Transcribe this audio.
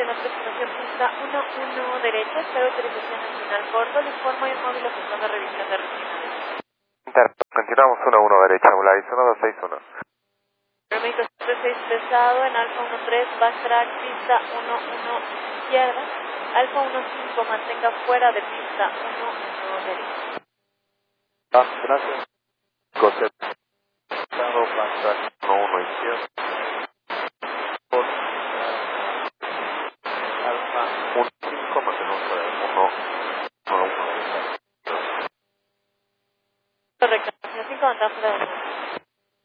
de nuestra estación pista 11 derecha, espero autorización nacional bordo, le informo y móvil efectuando revisión de rutina. Continuamos 11 derecha, Volaris 1261. México 36 pesado en Alfa 13, backtrack pista 11 izquierda, Alfa 15 mantenga fuera de pista 11 derecha. Gracias. Coche pesado, backtrack 11 izquierda. Alfa 15, mantenemos fuera de 1 derecha. Correcto, 5 mantenga fuera de 1.